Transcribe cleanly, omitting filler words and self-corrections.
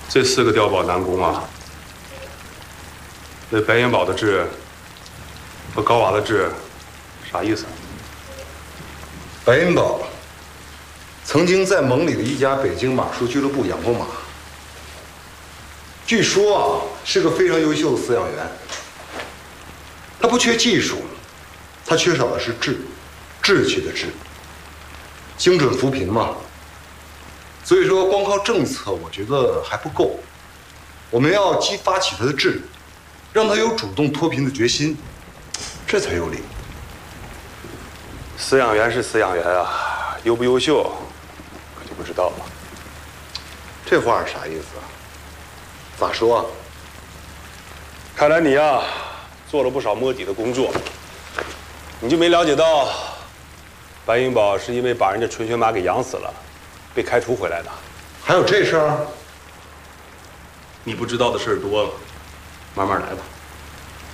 这4个碉堡难攻啊。那白银堡的治和高瓦的治啥意思？ 白银堡曾经在蒙里的一家北京马术俱乐部养过马，据说啊是个非常优秀的饲养员。他不缺技术，他缺少的是志气的志。精准扶贫嘛。所以说，光靠政策，我觉得还不够。我们要激发起他的志，让他有主动脱贫的决心，这才有理。 饲养员是饲养员啊，优不优秀，可就不知道了。 这话是啥意思啊？咋说啊？ 看来你呀，做了不少摸底的工作，你就没了解到，白银堡是因为把人家纯血马给养死了，被开除回来的。 还有这事儿？ 你不知道的事儿多了，慢慢来吧。